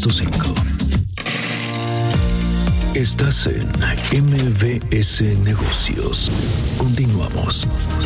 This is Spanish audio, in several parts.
102.5. Estás en MBS Negocios. Continuamos.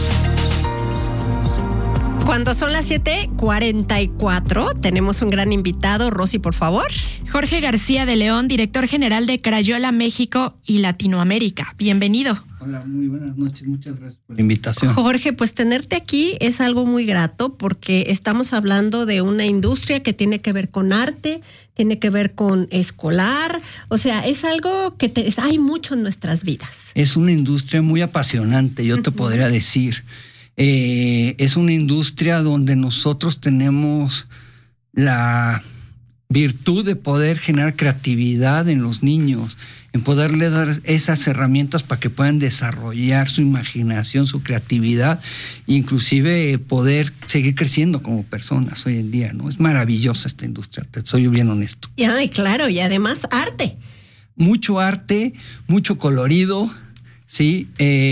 Cuando son las 7:44, tenemos un gran invitado. Rosy, por favor. Jorge García de León, director general de Crayola México y Latinoamérica. Bienvenido. Hola, muy buenas noches. Muchas gracias por la invitación. Jorge, pues tenerte aquí es algo muy grato porque estamos hablando de una industria que tiene que ver con arte, tiene que ver con escolar. O sea, es algo que hay mucho en nuestras vidas. Es una industria muy apasionante, yo te podría decir. Es una industria donde nosotros tenemos la virtud de poder generar creatividad en los niños, en poderle dar esas herramientas para que puedan desarrollar su imaginación, su creatividad, inclusive poder seguir creciendo como personas hoy en día, ¿no? Es maravillosa esta industria, te soy bien honesto. Ay, claro, y además arte. Mucho arte, mucho colorido, ¿sí?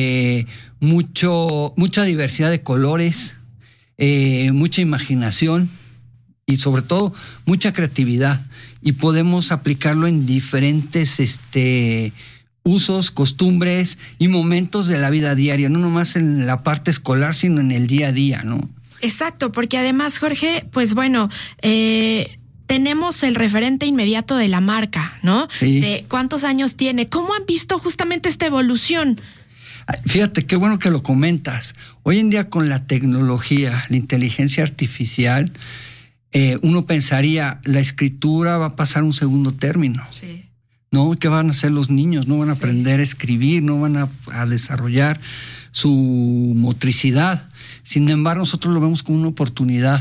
Mucha diversidad de colores, mucha imaginación y sobre todo mucha creatividad, y podemos aplicarlo en diferentes usos, costumbres y momentos de la vida diaria, no nomás en la parte escolar, sino en el día a día, ¿no? Exacto, porque además, Jorge, pues bueno, tenemos el referente inmediato de la marca, ¿no? Sí. De cuántos años tiene. ¿Cómo han visto justamente esta evolución? Fíjate, qué bueno que lo comentas. Hoy en día con la tecnología, la inteligencia artificial, uno pensaría, la escritura va a pasar un segundo término. Sí. ¿No? ¿Qué van a hacer los niños? No van a aprender a escribir, no van a desarrollar su motricidad. Sin embargo, nosotros lo vemos como una oportunidad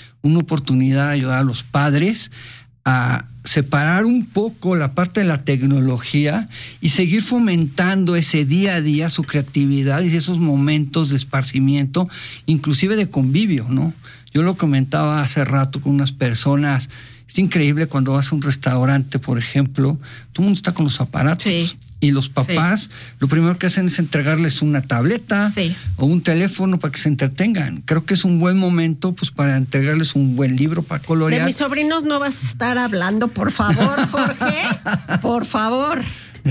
de ayudar a los padres a separar un poco la parte de la tecnología y seguir fomentando ese día a día su creatividad y esos momentos de esparcimiento, inclusive de convivio, ¿no? Yo lo comentaba hace rato con unas personas. Es increíble cuando vas a un restaurante, por ejemplo, todo el mundo está con los aparatos. Sí. Y los papás, lo primero que hacen es entregarles una tableta o un teléfono para que se entretengan. Creo que es un buen momento pues para entregarles un buen libro para colorear. De mis sobrinos no vas a estar hablando, por favor, Jorge. Por favor.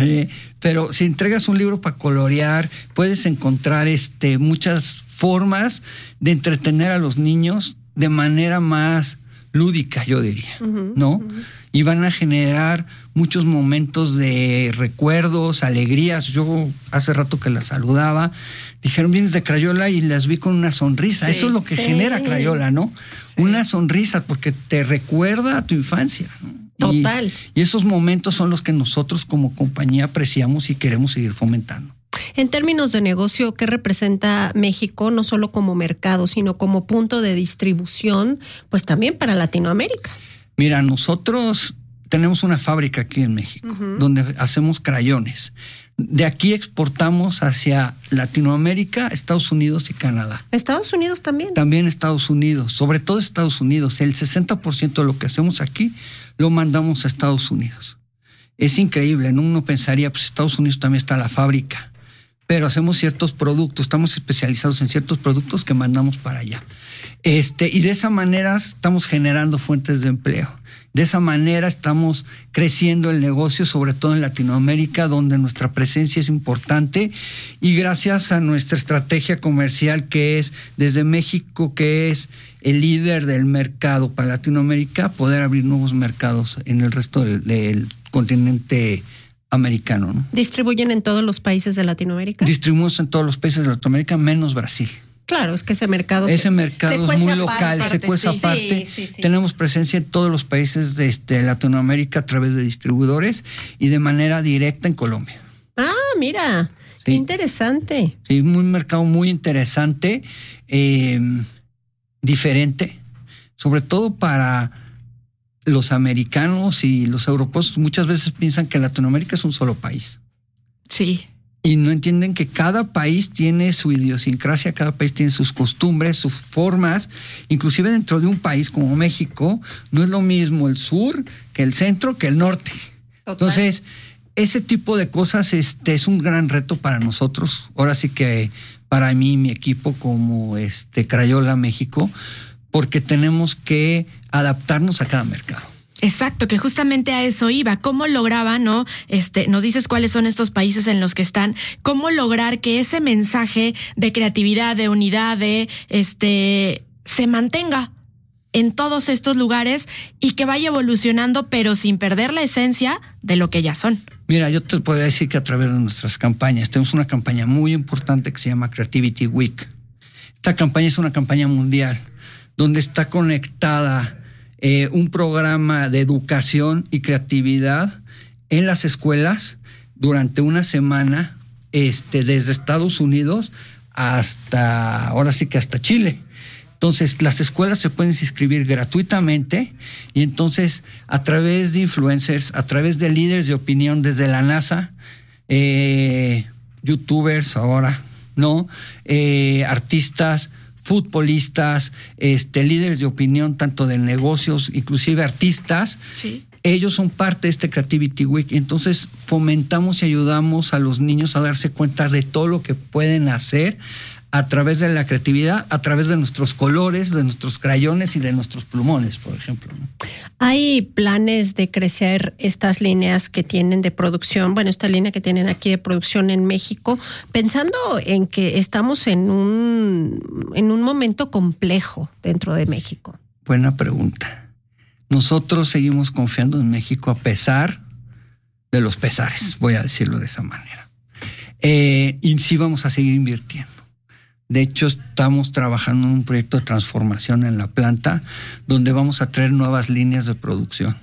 Pero si entregas un libro para colorear, puedes encontrar muchas formas de entretener a los niños de manera más lúdica, yo diría, ¿no? Y van a generar muchos momentos de recuerdos, alegrías. Yo hace rato que las saludaba, dijeron, vienes de Crayola, y las vi con una sonrisa. Eso es lo que genera Crayola, ¿no? Sí. Una sonrisa, porque te recuerda a tu infancia, ¿no? Total. Y esos momentos son los que nosotros como compañía apreciamos y queremos seguir fomentando. En términos de negocio, ¿qué representa México, no solo como mercado, sino como punto de distribución, pues también para Latinoamérica? Mira, nosotros tenemos una fábrica aquí en México, donde hacemos crayones. De aquí exportamos hacia Latinoamérica, Estados Unidos y Canadá. ¿Estados Unidos también? También Estados Unidos, sobre todo Estados Unidos. El 60% de lo que hacemos aquí lo mandamos a Estados Unidos. Es increíble, ¿no? Uno pensaría, pues Estados Unidos también está la fábrica, pero hacemos ciertos productos, estamos especializados en ciertos productos que mandamos para allá. Y de esa manera estamos generando fuentes de empleo. De esa manera estamos creciendo el negocio, sobre todo en Latinoamérica, donde nuestra presencia es importante, y gracias a nuestra estrategia comercial, que es desde México, que es el líder del mercado para Latinoamérica, poder abrir nuevos mercados en el resto del continente americano, ¿no? ¿Distribuyen en todos los países de Latinoamérica? Distribuimos en todos los países de Latinoamérica, menos Brasil. Claro, es que ese mercado es muy local, se cuesta aparte. Sí. Tenemos presencia en todos los países de Latinoamérica a través de distribuidores y de manera directa en Colombia. Ah, mira, qué interesante. Sí, un mercado muy interesante, diferente, sobre todo para los americanos y los europeos. Muchas veces piensan que Latinoamérica es un solo país. Sí. Y no entienden que cada país tiene su idiosincrasia, cada país tiene sus costumbres, sus formas. Inclusive dentro de un país como México, no es lo mismo el sur que el centro que el norte. Total. Entonces, ese tipo de cosas es un gran reto para nosotros. Ahora sí que para mí, mi equipo como Crayola México, porque tenemos que adaptarnos a cada mercado. Exacto, que justamente a eso iba. ¿Cómo lograban, no? Nos dices cuáles son estos países en los que están. ¿Cómo lograr que ese mensaje de creatividad, de unidad, se mantenga en todos estos lugares y que vaya evolucionando, pero sin perder la esencia de lo que ya son? Mira, yo te podría decir que a través de nuestras campañas, tenemos una campaña muy importante que se llama Creativity Week. Esta campaña es una campaña mundial, donde está conectada un programa de educación y creatividad en las escuelas durante una semana, desde Estados Unidos ahora sí que hasta Chile. Entonces, las escuelas se pueden inscribir gratuitamente y entonces a través de influencers, a través de líderes de opinión desde la NASA, youtubers ahora, ¿no? Artistas, futbolistas, líderes de opinión, tanto de negocios, inclusive artistas. Sí. Ellos son parte de este Creativity Week. Entonces fomentamos y ayudamos a los niños a darse cuenta de todo lo que pueden hacer a través de la creatividad, a través de nuestros colores, de nuestros crayones y de nuestros plumones, por ejemplo, ¿no? ¿Hay planes de crecer estas líneas que tienen de producción? Bueno, esta línea que tienen aquí de producción en México, pensando en que estamos en un momento complejo dentro de México. Buena pregunta. Nosotros seguimos confiando en México a pesar de los pesares, voy a decirlo de esa manera. Y sí vamos a seguir invirtiendo. De hecho, estamos trabajando en un proyecto de transformación en la planta donde vamos a traer nuevas líneas de producción.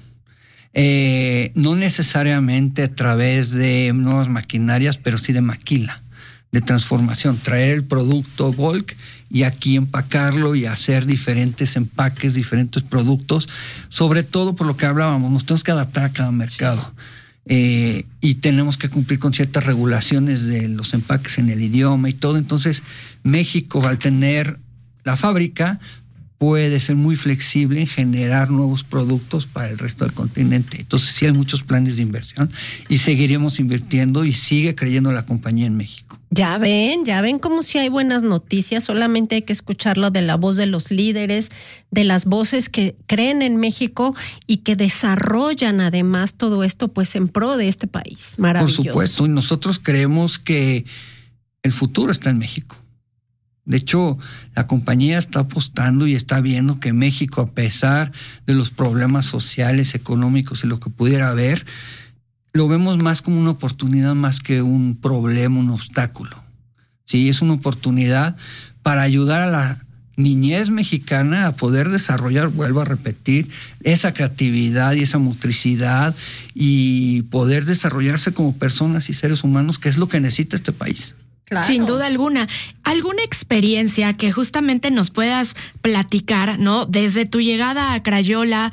No necesariamente a través de nuevas maquinarias, pero sí de maquila, de transformación. Traer el producto bulk y aquí empacarlo y hacer diferentes empaques, diferentes productos. Sobre todo por lo que hablábamos, nos tenemos que adaptar a cada mercado. Sí. Y tenemos que cumplir con ciertas regulaciones de los empaques en el idioma y todo. Entonces, México, al tener la fábrica, puede ser muy flexible en generar nuevos productos para el resto del continente. Entonces, sí hay muchos planes de inversión y seguiremos invirtiendo y sigue creyendo la compañía en México. Ya ven como si hay buenas noticias, solamente hay que escucharlo de la voz de los líderes, de las voces que creen en México y que desarrollan además todo esto pues en pro de este país. Maravilloso. Por supuesto, y nosotros creemos que el futuro está en México. De hecho, la compañía está apostando y está viendo que México, a pesar de los problemas sociales, económicos y lo que pudiera haber, lo vemos más como una oportunidad más que un problema, un obstáculo. Sí, es una oportunidad para ayudar a la niñez mexicana a poder desarrollar, vuelvo a repetir, esa creatividad y esa motricidad y poder desarrollarse como personas y seres humanos, que es lo que necesita este país. Claro. Sin duda alguna. ¿Alguna experiencia que justamente nos puedas platicar, ¿no? Desde tu llegada a Crayola,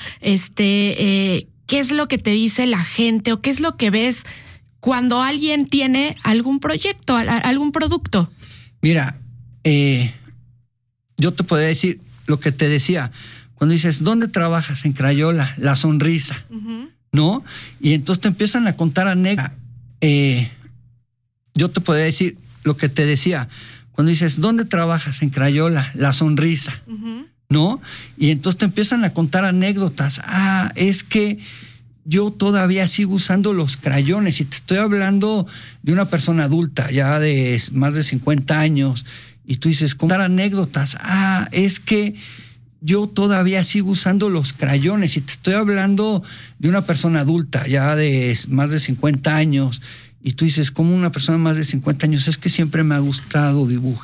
¿qué es lo que te dice la gente o qué es lo que ves cuando alguien tiene algún proyecto, algún producto? Mira, yo te podría decir lo que te decía. Cuando dices, ¿dónde trabajas? En Crayola, la sonrisa, ¿no? Y entonces te empiezan a contar anécdotas. Yo te podría decir lo que te decía. Cuando dices, ¿dónde trabajas? En Crayola, la sonrisa, ¿no? Y entonces te empiezan a contar anécdotas. Es que yo todavía sigo usando los crayones y te estoy hablando de una persona adulta, ya de más de 50 años, y tú dices, contar anécdotas. Es que yo todavía sigo usando los crayones y te estoy hablando de una persona adulta, ya de más de 50 años, y tú dices, como una persona más de 50 años, es que siempre me ha gustado dibujar.